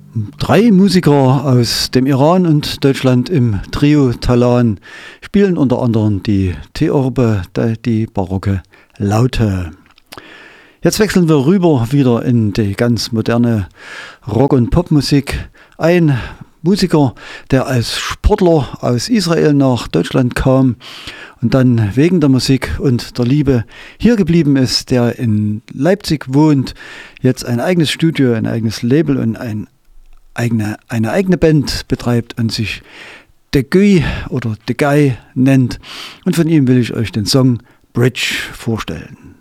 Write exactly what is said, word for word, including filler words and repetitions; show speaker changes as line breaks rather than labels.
Drei Musiker aus dem Iran und Deutschland im Trio Talan spielen unter anderem die Theorbe, die barocke Laute. Jetzt wechseln wir rüber wieder in die ganz moderne Rock- und Popmusik. Ein Musiker, der als Sportler aus Israel nach Deutschland kam und dann wegen der Musik und der Liebe hier geblieben ist, der in Leipzig wohnt, jetzt ein eigenes Studio, ein eigenes Label und ein eigene, eine eigene Band betreibt und sich The Guy oder The Guy nennt. Und von ihm will ich euch den Song Bridge vorstellen.